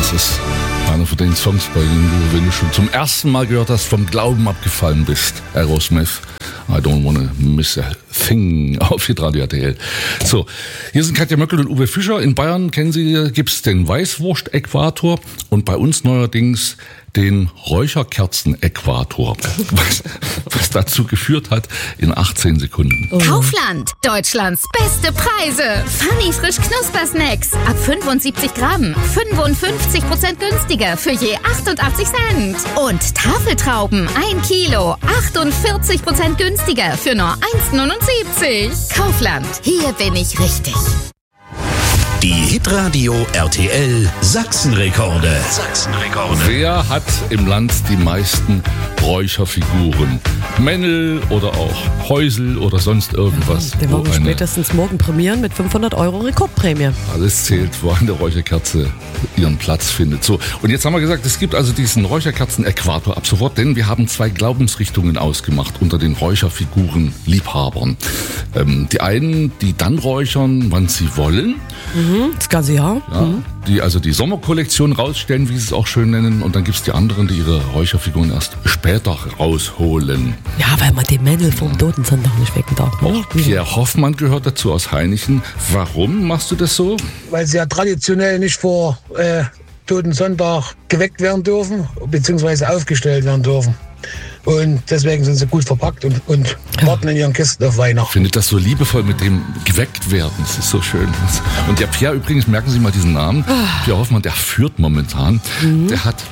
Das ist einer von den Songs, bei denen du, wenn du schon zum ersten Mal gehört hast, vom Glauben abgefallen bist. Aerosmith, I don't wanna miss a thing auf Hitradio RTL. So, hier sind Katja Möckel und Uwe Fischer. In Bayern, kennen Sie, gibt's den Weißwurst-Äquator und bei uns neuerdings den Räucherkerzen-Äquator, was dazu geführt hat in 18 Sekunden. Kaufland, Deutschlands beste Preise. Funny frisch Knuspersnacks ab 75 Gramm, 55% günstiger für je 88 Cent. Und Tafeltrauben 1 Kilo, 48% günstiger für nur 1,79. Kaufland, hier bin ich richtig. Die Hitradio RTL Sachsenrekorde. Wer hat im Land die meisten Räucherfiguren? Männel oder auch Häusel oder sonst irgendwas? Den wollen wir spätestens morgen prämieren mit 500 € Rekordprämie. Alles zählt, wo eine Räucherkerze ihren Platz findet. So, und jetzt haben wir gesagt, es gibt also diesen Räucherkerzen-Äquator ab sofort, denn wir haben 2 Glaubensrichtungen ausgemacht unter den Räucherfiguren-Liebhabern. Die einen, die dann räuchern, wann sie wollen. Das ganze Jahr. Ja, die also die Sommerkollektion rausstellen, wie sie es auch schön nennen. Und dann gibt es die anderen, die ihre Räucherfiguren erst später rausholen. Ja, weil man den Männel vom Totensonntag nicht wecken darf. Auch Pierre Hoffmann gehört dazu aus Heinichen. Warum machst du das so? Weil sie ja traditionell nicht vor Totensonntag geweckt werden dürfen, beziehungsweise aufgestellt werden dürfen. Und deswegen sind sie gut verpackt und warten in ihren Kisten auf Weihnachten. Ich finde das so liebevoll mit dem geweckt werden. Das ist so schön. Und der Pierre übrigens, merken Sie mal diesen Namen. Pierre Hoffmann, der führt momentan. Der hat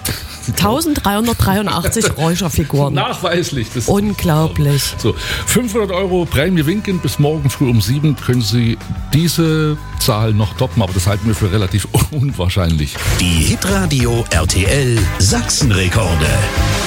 1383 Räucherfiguren. Nachweislich. Das Unglaublich. So, 500 € Prämie winken. Bis morgen früh um 7 können Sie diese Zahl noch toppen. Aber das halten wir für relativ unwahrscheinlich. Die Hitradio RTL Sachsenrekorde.